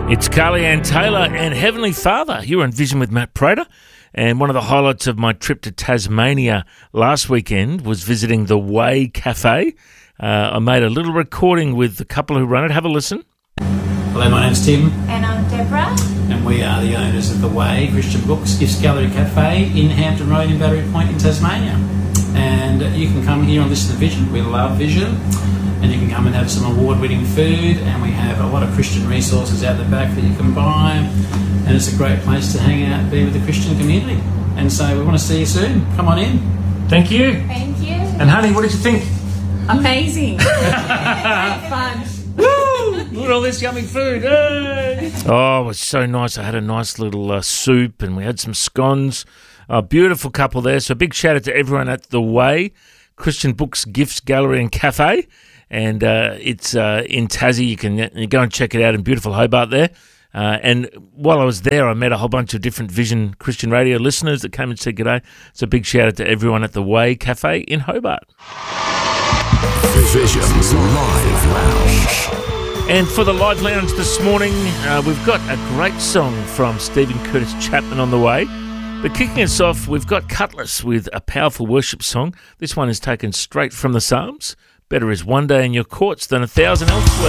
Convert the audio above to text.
It's Carly Ann Taylor and Heavenly Father. You're on Vision with Matt Prater. And one of the highlights of my trip to Tasmania last weekend was visiting the Way Cafe. I made a little recording with the couple who run it. Have a listen. Hello, my name's Tim. And I'm Deborah. And we are the owners of the Way Christian Books Gifts Gallery Cafe in Hampton Road in Battery Point in Tasmania. And you can come here and listen to Vision. We love Vision. And you can come and have some award-winning food, and we have a lot of Christian resources out the back that you can buy, and it's a great place to hang out and be with the Christian community. And so we want to see you soon. Come on in. Thank you. Thank you. And honey, what did you think? Amazing. Great fun. Woo! Look at all this yummy food. Hey! Oh, it was so nice. I had a nice little soup, and we had some scones. A beautiful couple there. So a big shout out to everyone at the Way Christian Books Gifts Gallery and Cafe. And it's in Tassie. You can go and check it out in beautiful Hobart there. And while I was there, I met a whole bunch of different Vision Christian Radio listeners that came and said g'day. So a big shout out to everyone at the Way Cafe in Hobart. Vision's Live Lounge. And for the Live Lounge this morning, we've got a great song from Stephen Curtis Chapman on the way. But kicking us off, we've got Cutlass with a powerful worship song. This one is taken straight from the Psalms. Better is one day in your courts than 1,000 elsewhere.